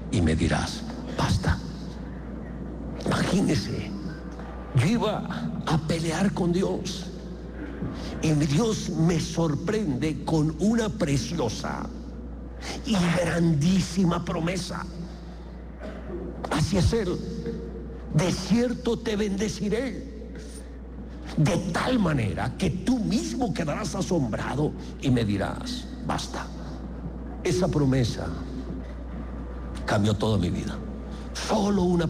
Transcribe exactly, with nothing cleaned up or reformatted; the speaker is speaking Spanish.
y me dirás, basta. Imagínese, yo iba a pelear con Dios y Dios me sorprende con una preciosa y grandísima promesa. Así es Él: de cierto te bendeciré, de tal manera que tú mismo quedarás asombrado y me dirás, basta. Esa promesa cambió toda mi vida. Solo una